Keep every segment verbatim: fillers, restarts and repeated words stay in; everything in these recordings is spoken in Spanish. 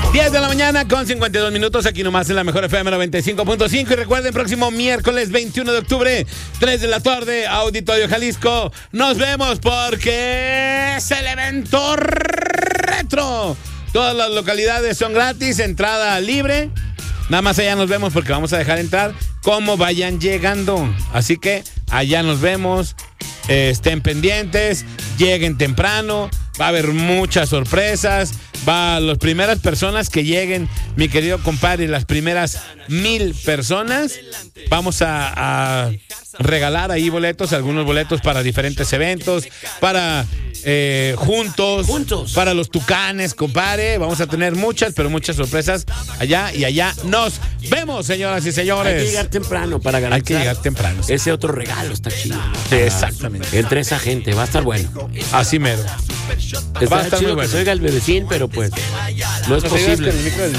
diez de la mañana con cincuenta y dos minutos, aquí nomás en la mejor F M noventa y cinco punto cinco. Y recuerden, próximo miércoles veintiuno de octubre, tres de la tarde, Auditorio Jalisco. Nos vemos porque es el evento retro. Todas las localidades son gratis, entrada libre. Nada más allá nos vemos porque vamos a dejar entrar como vayan llegando. Así que allá nos vemos. Eh, estén pendientes, lleguen temprano. Va a haber muchas sorpresas. Va a las primeras personas que lleguen, mi querido compadre, las primeras mil personas, vamos a, a regalar ahí boletos, algunos boletos para diferentes eventos, para eh, juntos, juntos, para los tucanes, compadre. Vamos a tener muchas, pero muchas sorpresas allá y allá. Nos vemos, señoras y señores. Hay que llegar temprano para ganar. Hay que llegar temprano. Sí. Ese otro regalo está chido, ¿no? Sí, exactamente. Entre esa gente, va a estar bueno. Así mero. Está Va a estar chido muy bueno. que se oiga el bebecín, pero pues no es No posible.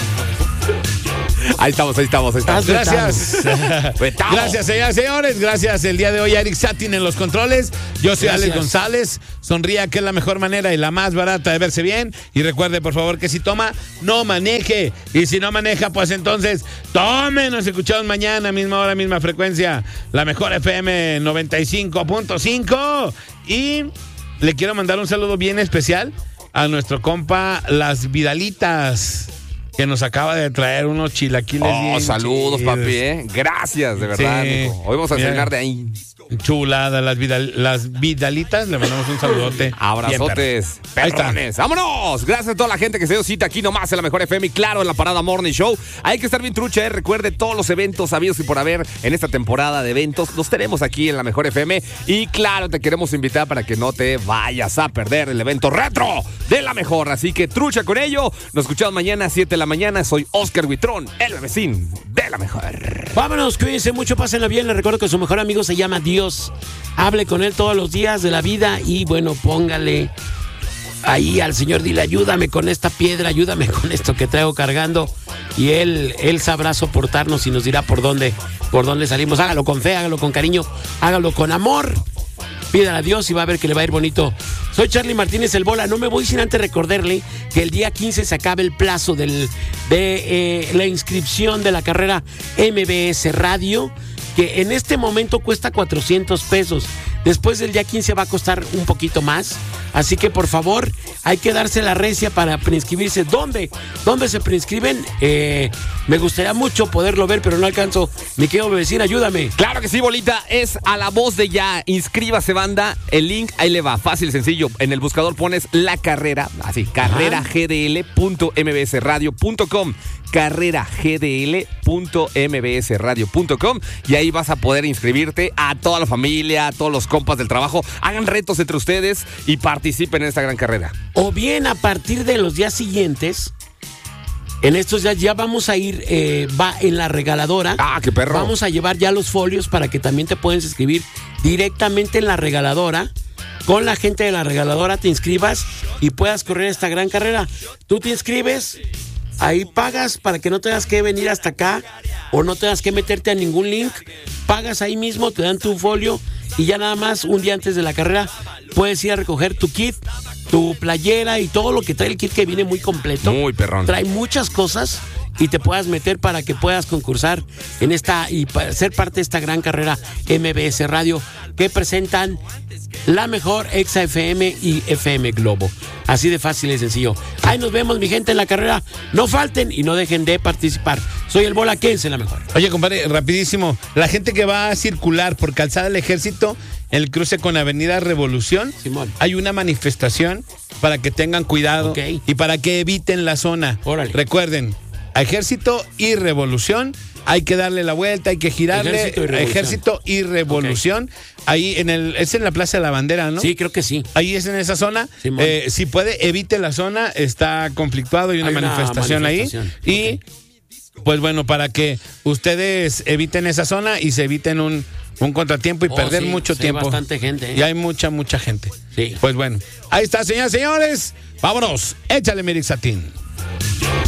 Ahí estamos, ahí estamos, ahí estamos. Gracias. Vetado. Gracias, señoras y señores. Gracias el día de hoy a Eric Satin en los controles. Yo soy Gracias. Alex González. Sonría, que es la mejor manera y la más barata de verse bien. Y recuerde, por favor, que si toma, no maneje. Y si no maneja, pues entonces tome. Nos escuchamos mañana, misma hora, misma frecuencia. La mejor F M noventa y cinco punto cinco. Y le quiero mandar un saludo bien especial a nuestro compa Las Vidalitas, que nos acaba de traer unos chilaquiles. Oh, bien saludos, chidos. papi, ¿eh? Gracias, de verdad, Sí. amigo. Hoy vamos a Mira. cenar de ahí. Chulada, las, vidal, las Vidalitas, le mandamos un saludote. Abrazotes, Ahí está. perrones. ¡Vámonos! Gracias a toda la gente que se dio cita aquí nomás en la mejor F M y claro, en la Parada Morning Show. Hay que estar bien trucha, ¿eh? Recuerde todos los eventos habidos y por haber en esta temporada de eventos. Los tenemos aquí en la mejor F M y claro, te queremos invitar para que no te vayas a perder el evento retro de la mejor. Así que trucha con ello. Nos escuchamos mañana a siete de la mañana. Soy Oscar Huitrón, el bebecín de la mejor. Vámonos, cuídense mucho, pásenla bien. Les recuerdo que su mejor amigo se llama Dios. Hable con él todos los días de la vida y bueno, póngale ahí al Señor, dile, ayúdame con esta piedra, ayúdame con esto que traigo cargando, y él, él sabrá soportarnos y nos dirá por dónde, por dónde salimos. Hágalo con fe, hágalo con cariño, hágalo con amor. Pídale a Dios y va a ver que le va a ir bonito. Soy Charlie Martínez el Bola. No me voy sin antes recordarle que el día quince se acaba el plazo del, de eh, la inscripción de la carrera M B S Radio, que en este momento cuesta cuatrocientos pesos. Después del día quince va a costar un poquito más. Así que por favor, hay que darse la recia para preinscribirse. ¿Dónde? ¿Dónde se preinscriben? Eh, me gustaría mucho poderlo ver, pero no alcanzo. Mi querido vecino, ayúdame. Claro que sí, bolita, es a la voz de ya. Inscríbase, banda. El link ahí le va, fácil, sencillo. En el buscador pones la carrera, así, carrera g d l punto m b s radio punto com. carrera g d l punto m b s radio punto com y ahí vas a poder inscribirte. A toda la familia, a todos los compas del trabajo. Hagan retos entre ustedes y participen en esta gran carrera. O bien a partir de los días siguientes, en estos días ya vamos a ir, eh, va en la regaladora. Ah, qué perro. Vamos a llevar ya los folios para que también te puedas inscribir directamente en la regaladora. Con la gente de la regaladora te inscribas y puedas correr esta gran carrera. Tú te inscribes, ahí pagas para que no tengas que venir hasta acá o no tengas que meterte a ningún link. Pagas ahí mismo, te dan tu folio y ya nada más un día antes de la carrera puedes ir a recoger tu kit, tu playera y todo lo que trae el kit, que viene muy completo. Muy perrón. Trae muchas cosas y te puedas meter para que puedas concursar en esta y para ser parte de esta gran carrera M B S Radio que presentan la mejor Exa F M y F M Globo. Así de fácil y sencillo. Ahí nos vemos, mi gente, en la carrera. No falten y no dejen de participar. Soy el Bola, quédense la mejor. Oye, compadre, rapidísimo. La gente que va a circular por Calzada del Ejército, en el cruce con Avenida Revolución, Simón. hay una manifestación para que tengan cuidado, Ok. y para que eviten la zona. Órale. Recuerden, Ejército y Revolución, hay que darle la vuelta, hay que girarle. Ejército y Revolución. Ejército y Revolución. Ahí en el, es en la Plaza de la Bandera, ¿no? Sí, creo que sí. Ahí es en esa zona. Simón. Eh, si puede, evite la zona. Está conflictuado, hay una, Hay una manifestación, manifestación. ahí. Y pues bueno, para que ustedes eviten esa zona y se eviten un, un contratiempo y Oh, perder sí, mucho sí, hay tiempo. bastante gente, ¿eh? Y hay mucha, mucha gente. Sí. Pues bueno, ahí está, señoras y señores. Vámonos, échale, mi Eric Satin.